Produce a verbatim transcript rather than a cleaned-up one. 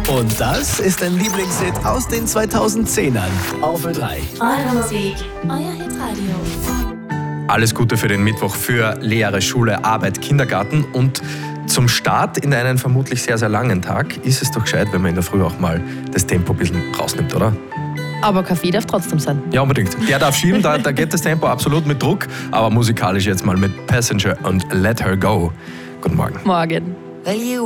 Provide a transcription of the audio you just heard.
Und das ist ein Lieblingshit aus den zweitausendzehnern. Auf Ö drei. Eure Musik, euer Hitradio. Alles Gute für den Mittwoch für Lehre, Schule, Arbeit, Kindergarten und zum Start in einen vermutlich sehr, sehr langen Tag ist es doch gescheit, wenn man in der Früh auch mal das Tempo ein bisschen rausnimmt, oder? Aber Kaffee darf trotzdem sein. Ja, unbedingt. Der darf schieben, da, da geht das Tempo absolut mit Druck, aber musikalisch jetzt mal mit Passenger und Let Her Go. Guten Morgen. Morgen. Well, you